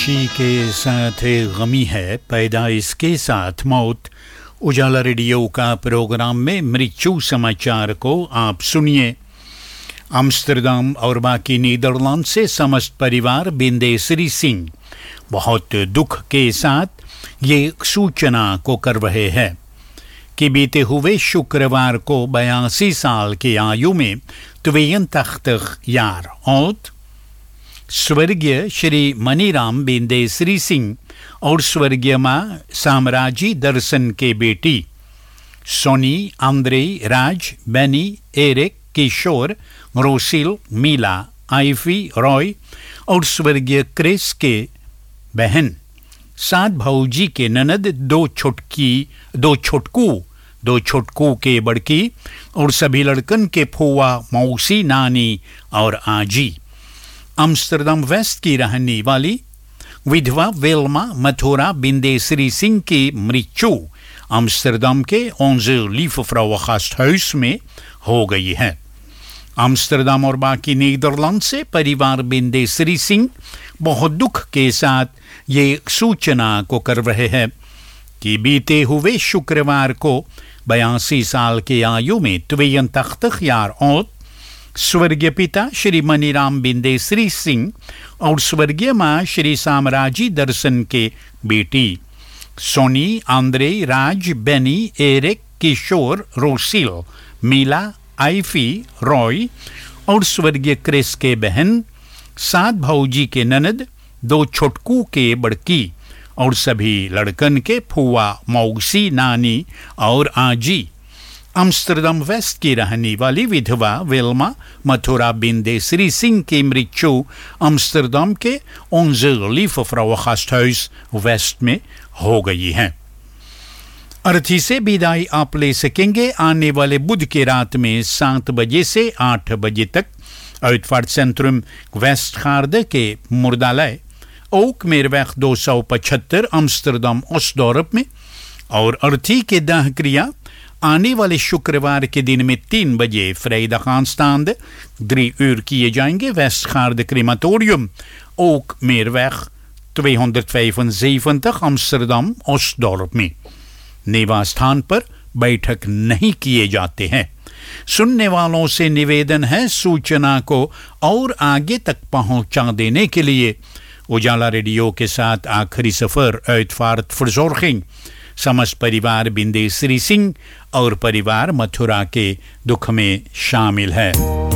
खुशी के साथ गमी है, पैदाइश के साथ मौत। उजाला रेडियो का प्रोग्राम में मृत्यु समाचार को आप सुनिए। आम्स्टरडम और बाकी नीदरलैंड से समस्त परिवार बिंदेसरी सिंह बहुत दुख के साथ ये सूचना को कर रहे हैं कि बीते हुए शुक्रवार को 82 साल की आयु में 82 यार और स्वर्गीय श्री मनीराम बिंदेसरी सिंह और स्वर्गीय माँ साम्राजी दर्शन के बेटी सोनी, आंद्रे, राज, बेनी, एरिक, किशोर, रोसिल, मीला, आइफी, रॉय और स्वर्गीय क्रिस के बहन, 7 भाऊजी के ननद, 2 छोटकू के बड़की और सभी लड़कन के फुआ, मौसी, नानी और आजी। आम्स्टरडम वेस्ट की रहने वाली विधवा वेल्मा मथुरा बिंदेसरी सिंह की मृत्यु आम्स्टरडम के 11 लीफफ्राउगasthuis में हो गई है। आम्स्टरडम और बाकी नीदरलैंड से परिवार बिंदेसरी सिंह बहुत दुख के साथ ये सूचना को कर रहे हैं कि बीते हुए शुक्रवार को 82 साल की आयु में 82 यार और स्वर्गीय पिता श्री मनीराम बिंदेसरी सिंह और स्वर्गीय माँ श्री साम्राजी दर्शन के बेटी सोनी, आंद्रे, राज, बेनी, एरिक, किशोर, रोसिल, मीला, आइफी, रॉय और स्वर्गीय क्रिस के बहन, 7 भाऊजी के ननद, 2 छोटकू के बड़की और सभी लड़कन के फुआ, मौसी, नानी और आजी। आम्स्टरडम वेस्ट की रहने वाली विधवा वेल्मा मथुरा बिंदेसरी सिंह की मृत्यु आम्स्टरडम के 11 लीफफ्राउगasthuis वेस्ट में हो गई है। अर्थी से विदाई आप ले सकेंगे आने वाले बुध की रात में 7 बजे से 8 बजे तक Uitvaartcentrum Westgaarde के मुर्दालय ओक मेरवैग 275 आम्स्टरडम ओस्टडोर्प में और अर्थी के दाह क्रिया आने वाले शुक्रवार के दिन में 3 बजे Vrijdagavond 3 uur किए जाएंगे Westgaarde क्रीमाटोरियम ओक मेरवैग 275 आम्स्टरडम ओस्टडोर्प में। निवास स्थान पर बैठक नहीं किए जाते हैं। सुनने वालों से निवेदन है सूचना को और आगे तक पहुंचा देने के लिए उजाला रेडियो के साथ आखिरी सफर Uitvaartverzorging समस्त परिवार बिंदेसरी सिंह और परिवार मथुरा के दुख में शामिल है।